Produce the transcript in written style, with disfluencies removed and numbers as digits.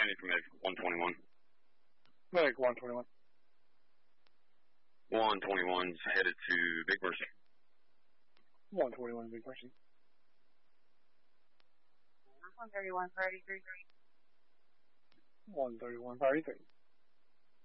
landing from Meg 121. Meg 121. 121's headed to Big Mercy. 121 Big Mercy. 131 priority 33. 131 priority 3.